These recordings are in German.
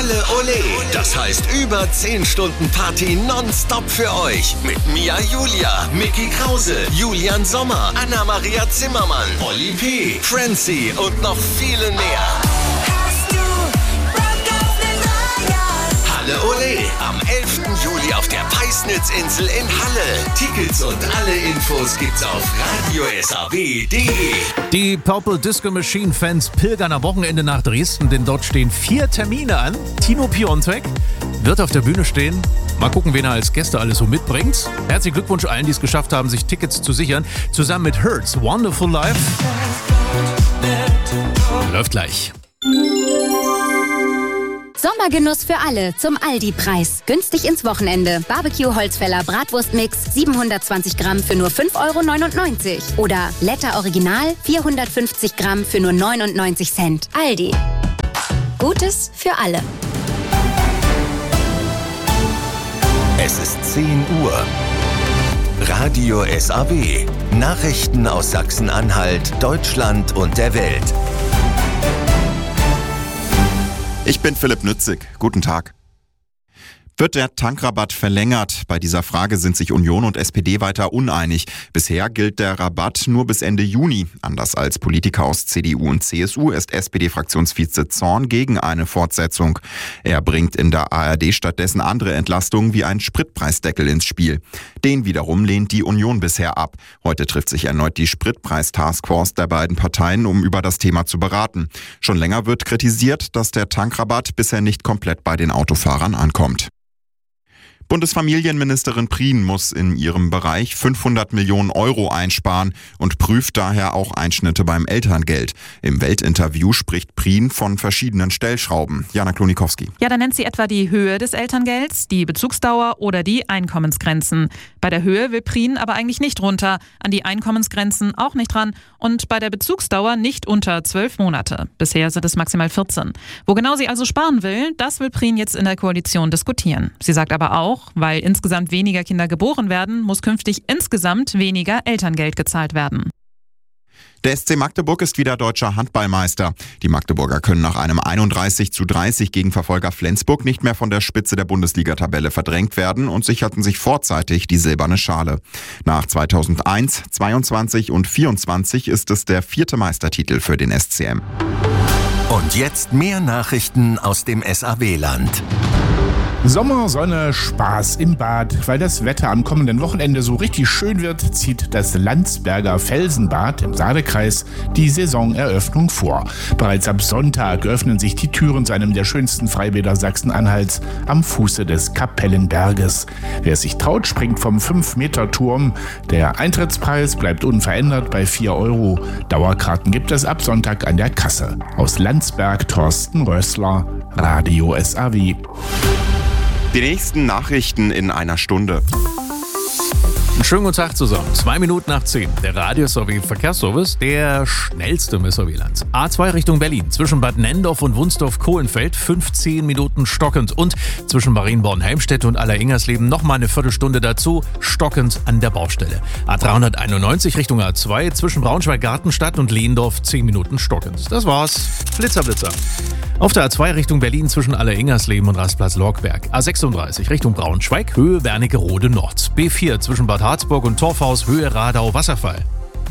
Halle Ole. Das heißt über 10 Stunden Party nonstop für euch. Mit Mia Julia, Mickey Krause, Julian Sommer, Anna-Maria Zimmermann, Olli P., Francie und noch viele mehr. Halle Ole am 11. Juli auf der Peisnitzinsel in Halle. Tickets und alle Infos gibt's auf radiosaw.de. Die Purple Disco Machine Fans pilgern am Wochenende nach Dresden, denn dort stehen 4 Termine an. Tino Piontek wird auf der Bühne stehen. Mal gucken, wen er als Gäste alles so mitbringt. Herzlichen Glückwunsch allen, die es geschafft haben, sich Tickets zu sichern. Zusammen mit Hertz, Wonderful Life. Läuft gleich. Sommergenuss für alle zum Aldi-Preis. Günstig ins Wochenende. Barbecue-Holzfäller Bratwurstmix 720 Gramm für nur 5,99 €. Oder Letter Original 450 Gramm für nur 99 Cent. Aldi. Gutes für alle. Es ist 10 Uhr. Radio SAW. Nachrichten aus Sachsen-Anhalt, Deutschland und der Welt. Ich bin Philipp Nützig. Guten Tag. Wird der Tankrabatt verlängert? Bei dieser Frage sind sich Union und SPD weiter uneinig. Bisher gilt der Rabatt nur bis Ende Juni. Anders als Politiker aus CDU und CSU ist SPD-Fraktionsvize Zorn gegen eine Fortsetzung. Er bringt in der ARD stattdessen andere Entlastungen wie einen Spritpreisdeckel ins Spiel. Den wiederum lehnt die Union bisher ab. Heute trifft sich erneut die Spritpreis-Taskforce der beiden Parteien, um über das Thema zu beraten. Schon länger wird kritisiert, dass der Tankrabatt bisher nicht komplett bei den Autofahrern ankommt. Bundesfamilienministerin Prien muss in ihrem Bereich 500 Millionen € einsparen und prüft daher auch Einschnitte beim Elterngeld. Im Weltinterview spricht Prien von verschiedenen Stellschrauben. Jana Klonikowski. Ja, da nennt sie etwa die Höhe des Elterngelds, die Bezugsdauer oder die Einkommensgrenzen. Bei der Höhe will Prien aber eigentlich nicht runter, an die Einkommensgrenzen auch nicht ran und bei der Bezugsdauer nicht unter 12 Monate. Bisher sind es maximal 14. Wo genau sie also sparen will, das will Prien jetzt in der Koalition diskutieren. Sie sagt aber auch, weil insgesamt weniger Kinder geboren werden, muss künftig insgesamt weniger Elterngeld gezahlt werden. Der SC Magdeburg ist wieder deutscher Handballmeister. Die Magdeburger können nach einem 31:30 gegen Verfolger Flensburg nicht mehr von der Spitze der Bundesliga-Tabelle verdrängt werden und sicherten sich vorzeitig die silberne Schale. Nach 2001, 22 und 24 ist es der 4. Meistertitel für den SCM. Und jetzt mehr Nachrichten aus dem SAW-Land. Sommer, Sonne, Spaß im Bad. Weil das Wetter am kommenden Wochenende so richtig schön wird, zieht das Landsberger Felsenbad im Saale-Kreis die Saisoneröffnung vor. Bereits ab Sonntag öffnen sich die Türen zu einem der schönsten Freibäder Sachsen-Anhalts am Fuße des Kapellenberges. Wer es sich traut, springt vom 5-Meter-Turm. Der Eintrittspreis bleibt unverändert bei 4 €. Dauerkarten gibt es ab Sonntag an der Kasse. Aus Landsberg, Thorsten Rössler, Radio SAW. Die nächsten Nachrichten in einer Stunde. Einen schönen guten Tag zusammen. 2 Minuten nach 10. Der Radio SAW Verkehrsservice, der schnellste im SAW-Land. A2 Richtung Berlin. Zwischen Bad Nendorf und Wunsdorf-Kohlenfeld 15 Minuten stockend. Und zwischen Marienborn-Helmstedt und Aller-Ingersleben nochmal eine Viertelstunde dazu stockend an der Baustelle. A391 Richtung A2 zwischen Braunschweig-Gartenstadt und Lehndorf 10 Minuten stockend. Das war's. Blitzer, Blitzer. Auf der A2 Richtung Berlin zwischen Aller-Ingersleben und Rastplatz Lorkberg. A36 Richtung Braunschweig, Höhe Wernigerode Nord. B4 zwischen Bad Harzburg und Torfhaus, Höhe Radau Wasserfall.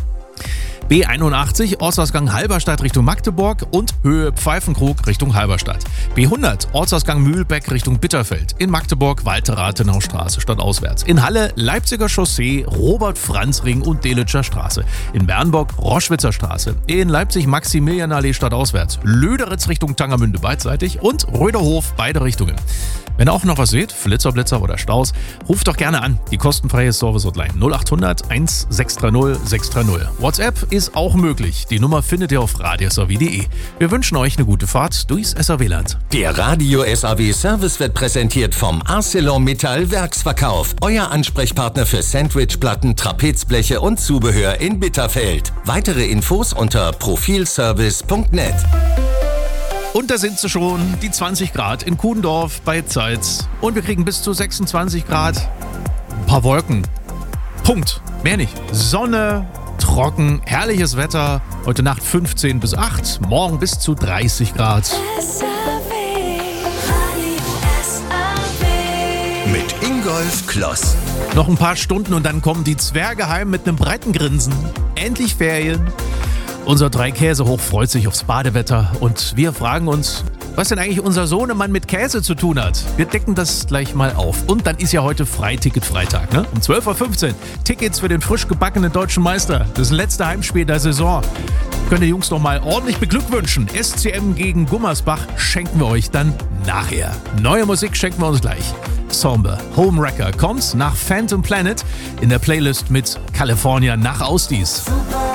B81 Ortsausgang Halberstadt Richtung Magdeburg und Höhe Pfeifenkrug Richtung Halberstadt. B100 Ortsausgang Mühlbeck Richtung Bitterfeld. In Magdeburg Walter-Rathenau-Straße stadtauswärts. In Halle Leipziger Chaussee, Robert-Franz-Ring und Delitscher Straße. In Bernburg Roschwitzer Straße. In Leipzig Maximilianallee stadtauswärts. Löderitz Richtung Tangermünde beidseitig und Röderhof beide Richtungen. Wenn ihr auch noch was seht, Flitzer, Blitzer oder Staus, ruft doch gerne an. Die kostenfreie Service-Hotline 0800 1630 630. WhatsApp ist auch möglich. Die Nummer findet ihr auf radiosaw.de. Wir wünschen euch eine gute Fahrt durchs SAW-Land. Der Radio SAW Service wird präsentiert vom ArcelorMittal Werksverkauf. Euer Ansprechpartner für Sandwichplatten, Trapezbleche und Zubehör in Bitterfeld. Weitere Infos unter profilservice.net. Und da sind sie schon, die 20 Grad in Kuhendorf bei Zeitz. Und wir kriegen bis zu 26 Grad. Ein paar Wolken. Punkt. Mehr nicht. Sonne, trocken, herrliches Wetter. Heute Nacht 15 bis 8, morgen bis zu 30 Grad. SAW. Rudolf Kloss. Noch ein paar Stunden und dann kommen die Zwerge heim mit einem breiten Grinsen. Endlich Ferien. Unser Drei-Käse-Hoch freut sich aufs Badewetter und wir fragen uns, was denn eigentlich unser Sohnemann mit Käse zu tun hat. Wir decken das gleich mal auf. Und dann ist ja heute Freiticket-Freitag, ne? Um 12.15 Uhr. Tickets für den frisch gebackenen deutschen Meister. Das letzte Heimspiel der Saison. Könnt ihr Jungs noch mal ordentlich beglückwünschen. SCM gegen Gummersbach schenken wir euch dann nachher. Neue Musik schenken wir uns gleich. Somber Homewrecker kommt nach Phantom Planet in der Playlist mit California nach Ausdies.